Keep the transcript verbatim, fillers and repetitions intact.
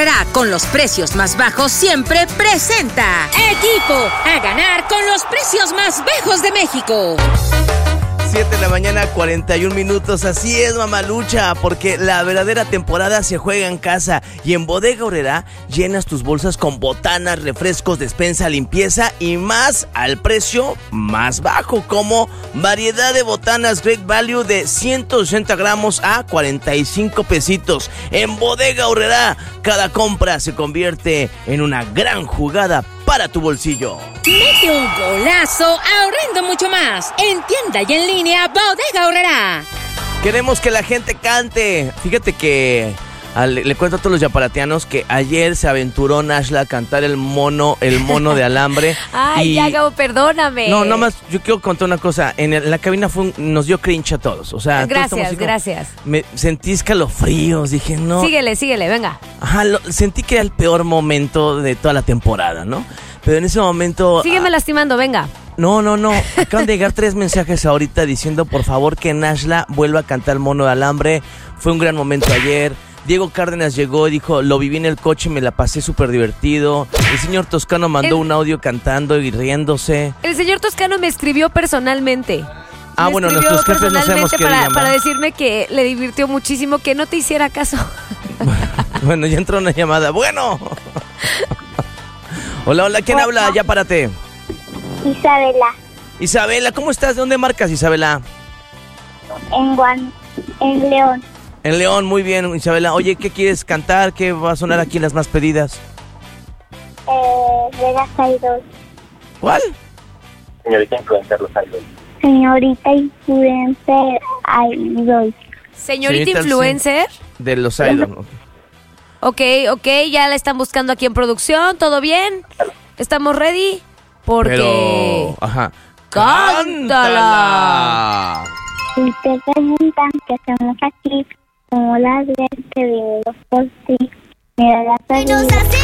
Aurrerá, con los precios más bajos siempre presenta Equipo a ganar con los precios más bajos de México. siete de la mañana, cuarenta y un minutos. Así es, mamalucha, porque la verdadera temporada se juega en casa. Y en Bodega Aurrerá llenas tus bolsas con botanas, refrescos, despensa, limpieza y más al precio más bajo, como variedad de botanas Great Value de ciento sesenta gramos a cuarenta y cinco pesitos. En Bodega Aurrerá, cada compra se convierte en una gran jugada para tu bolsillo. Mete un golazo ahorrando mucho más. En tienda y en línea, Bodega Aurrerá. Queremos que la gente cante. Fíjate que a, le, le cuento a todos los yaparatianos que ayer se aventuró Nashla a cantar el mono, el mono de alambre. Ay, y... ya, Gabo, perdóname. No, nomás yo quiero contar una cosa. En, el, en la cabina fue un, nos dio cringe a todos. O sea, gracias, todos como, gracias. Me sentí escalofríos, dije no. Síguele, síguele, venga. Ajá, lo, sentí que era el peor momento de toda la temporada, ¿no? Pero en ese momento... Sígueme ah, lastimando, venga. No, no, no. Acaban de llegar tres mensajes ahorita diciendo, por favor, que Nashla vuelva a cantar el mono de alambre. Fue un gran momento ayer. Diego Cárdenas llegó y dijo, lo viví en el coche y me la pasé súper divertido. El señor Toscano mandó el... un audio cantando y riéndose. El señor Toscano me escribió personalmente. Ah, me bueno, escribió nuestros jefes no sabemos qué para, le llaman. para decirme que le divirtió muchísimo, que no te hiciera caso. Bueno, ya entró una llamada. Bueno. Hola, hola, ¿quién habla? Ya párate. Isabela. Isabela, ¿cómo estás? ¿De dónde marcas, Isabela? En Guan, en León. En León, muy bien, Isabela. Oye, ¿qué quieres cantar? ¿Qué va a sonar aquí en las más pedidas? Eh, de las Idols. ¿Cuál? Señorita Influencer, los Idols. Señorita Influencer, Idols. Señorita Señorita, Influencer. De los Idols. Ok, ok, ya la están buscando aquí en producción, ¿todo bien? ¿Estamos ready? Porque... Pero, ajá. ¡Cántala! Si te preguntan qué hacemos aquí, como las veces que vivimos por ti, mira la salida.